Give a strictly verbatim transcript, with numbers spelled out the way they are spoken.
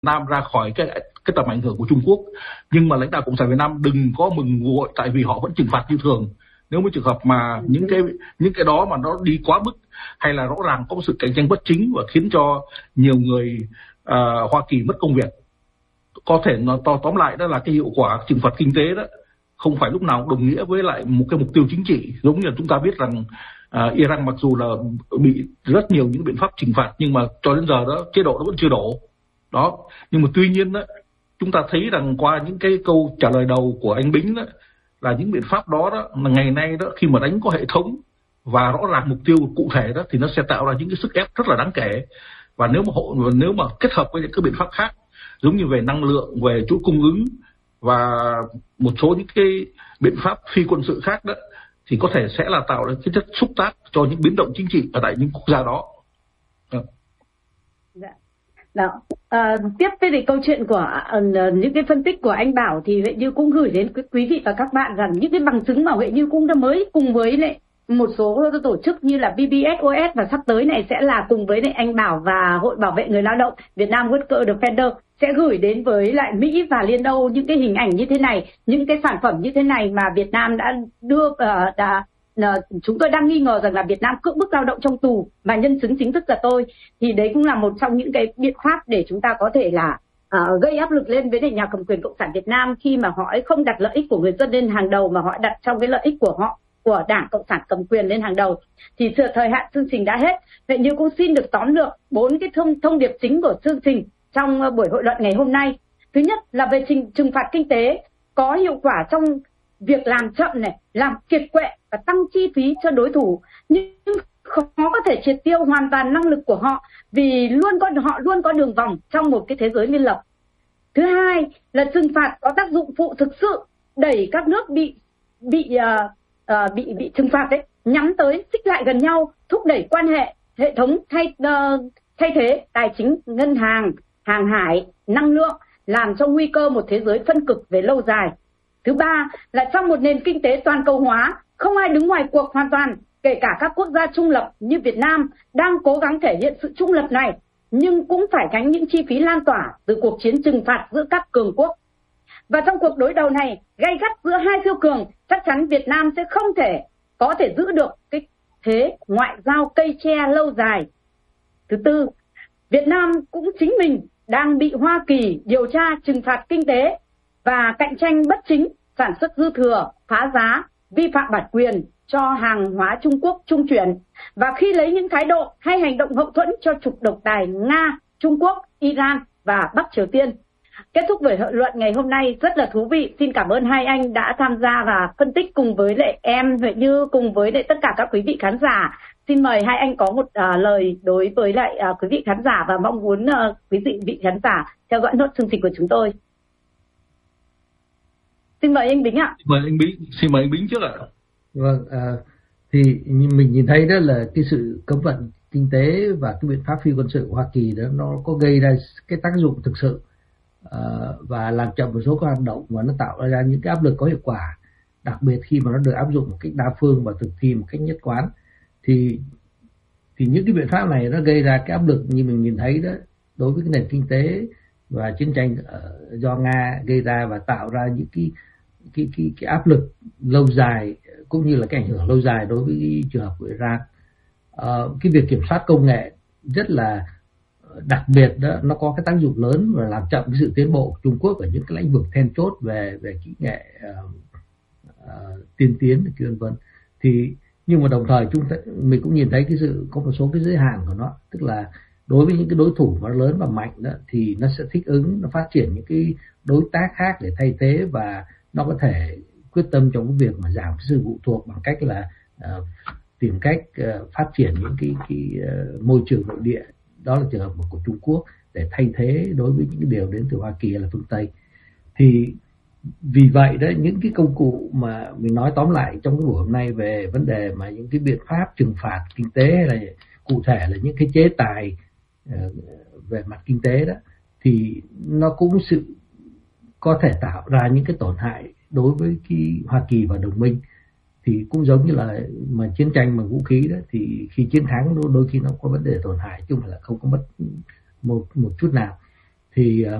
Nam ra khỏi cái cái tầm ảnh hưởng của Trung Quốc. Nhưng mà lãnh đạo Cộng sản Việt Nam đừng có mừng nguội, tại vì họ vẫn trừng phạt như thường. Nếu với trường hợp mà những cái những cái đó mà nó đi quá mức, hay là rõ ràng có sự cạnh tranh bất chính và khiến cho nhiều người uh, Hoa Kỳ mất công việc, có thể nó to tóm lại đó là cái hiệu quả trừng phạt kinh tế đó không phải lúc nào đồng nghĩa với lại một cái mục tiêu chính trị. Giống như là chúng ta biết rằng uh, Iran mặc dù là bị rất nhiều những biện pháp trừng phạt, nhưng mà cho đến giờ đó chế độ nó vẫn chưa đổ đó. Nhưng mà tuy nhiên đó, chúng ta thấy rằng qua những cái câu trả lời đầu của anh Bính đó, là những biện pháp đó đó là ngày nay đó, khi mà đánh có hệ thống và rõ ràng mục tiêu cụ thể đó, thì nó sẽ tạo ra những cái sức ép rất là đáng kể. Và nếu mà hộ, nếu mà kết hợp với những cái biện pháp khác, giống như về năng lượng, về chuỗi cung ứng và một số những cái biện pháp phi quân sự khác đó, thì có thể sẽ là tạo ra cái chất xúc tác cho những biến động chính trị ở tại những quốc gia đó. Dạ. Đó. À, tiếp với câu chuyện của uh, những cái phân tích của anh Bảo thì Huệ Như cũng gửi đến quý vị và các bạn rằng những cái bằng chứng mà Huệ Như cũng đã mới cùng với lại một số tổ chức như là bê bê ét o ét và sắp tới này sẽ là cùng với lại anh Bảo và Hội Bảo vệ Người Lao động Việt Nam Worker Defender sẽ gửi đến với lại Mỹ và Liên Âu những cái hình ảnh như thế này, những cái sản phẩm như thế này mà Việt Nam đã đưa uh, đã Uh, chúng tôi đang nghi ngờ rằng là Việt Nam cưỡng bức lao động trong tù mà nhân chứng chính thức là tôi, thì đấy cũng là một trong những cái biện pháp để chúng ta có thể là uh, gây áp lực lên với nhà cầm quyền Cộng sản Việt Nam khi mà họ ấy không đặt lợi ích của người dân lên hàng đầu mà họ đặt trong cái lợi ích của họ, của Đảng Cộng sản cầm quyền lên hàng đầu. Thì sự thời hạn chương trình đã hết, vậy nhưng cũng xin được tóm lược bốn cái thông, thông điệp chính của chương trình trong uh, buổi hội luận ngày hôm nay. Thứ nhất là về trình, trừng phạt kinh tế có hiệu quả trong việc làm chậm này, làm kiệt quệ và tăng chi phí cho đối thủ, nhưng khó có thể triệt tiêu hoàn toàn năng lực của họ vì luôn có họ luôn có đường vòng trong một cái thế giới liên lập. Thứ hai là trừng phạt có tác dụng phụ thực sự đẩy các nước bị bị uh, uh, bị bị trừng phạt đấy nhắm tới xích lại gần nhau, thúc đẩy quan hệ hệ thống thay uh, thay thế tài chính, ngân hàng, hàng hải, năng lượng, làm cho nguy cơ một thế giới phân cực về lâu dài. Thứ ba là trong một nền kinh tế toàn cầu hóa, không ai đứng ngoài cuộc hoàn toàn, kể cả các quốc gia trung lập như Việt Nam đang cố gắng thể hiện sự trung lập này, nhưng cũng phải gánh những chi phí lan tỏa từ cuộc chiến trừng phạt giữa các cường quốc. Và trong cuộc đối đầu này gay gắt giữa hai siêu cường, chắc chắn Việt Nam sẽ không thể có thể giữ được cái thế ngoại giao cây tre lâu dài. Thứ tư, Việt Nam cũng chính mình đang bị Hoa Kỳ điều tra trừng phạt kinh tế và cạnh tranh bất chính, sản xuất dư thừa, phá giá, vi phạm bản quyền cho hàng hóa Trung Quốc trung chuyển, và khi lấy những thái độ hay hành động hậu thuẫn cho trục độc tài Nga, Trung Quốc, Iran và Bắc Triều Tiên. Kết thúc buổi hội luận ngày hôm nay rất là thú vị. Xin cảm ơn hai anh đã tham gia và phân tích cùng với lại em Huệ Như, cùng với lại tất cả các quý vị khán giả. Xin mời hai anh có một uh, lời đối với lại uh, quý vị khán giả và mong muốn uh, quý vị vị khán giả theo dõi nốt chương trình của chúng tôi. Xin mời anh Bính ạ. Xin mời anh Bính, xin mời anh Bính trước ạ. Vâng, à, thì mình nhìn thấy đó là cái sự cấm vận kinh tế và cái biện pháp phi quân sự của Hoa Kỳ đó nó có gây ra cái tác dụng thực sự, à, và làm chậm một số các hoạt động và nó tạo ra những cái áp lực có hiệu quả, đặc biệt khi mà nó được áp dụng một cách đa phương và thực thi một cách nhất quán. Thì thì những cái biện pháp này nó gây ra cái áp lực như mình nhìn thấy đó đối với cái nền kinh tế và chiến tranh do Nga gây ra, và tạo ra những cái cái cái cái áp lực lâu dài cũng như là cái ảnh hưởng lâu dài đối với trường hợp của Iran. Uh, cái việc kiểm soát công nghệ rất là đặc biệt đó, nó có cái tác dụng lớn và làm chậm cái sự tiến bộ của Trung Quốc ở những cái lĩnh vực then chốt về về kỹ nghệ uh, uh, tiên tiến vân vân. Thì nhưng mà đồng thời chúng ta, mình cũng nhìn thấy cái sự có một số cái giới hạn của nó, tức là đối với những cái đối thủ mà lớn và mạnh đó thì nó sẽ thích ứng, nó phát triển những cái đối tác khác để thay thế, và nó có thể quyết tâm trong cái việc mà giảm cái sự phụ thuộc bằng cách là uh, tìm cách uh, phát triển những cái cái uh, môi trường nội địa, đó là trường hợp của Trung Quốc, để thay thế đối với những cái điều đến từ Hoa Kỳ hay là phương Tây. Thì vì vậy đó, những cái công cụ mà mình nói tóm lại trong cái buổi hôm nay về vấn đề mà những cái biện pháp trừng phạt kinh tế hay là cụ thể là những cái chế tài uh, về mặt kinh tế đó, thì nó cũng sự có thể tạo ra những cái tổn hại đối với cái Hoa Kỳ và đồng minh. Thì cũng giống như là mà chiến tranh bằng vũ khí đó, thì khi chiến thắng đôi khi nó có vấn đề tổn hại chứ không phải là không có mất một một chút nào. thì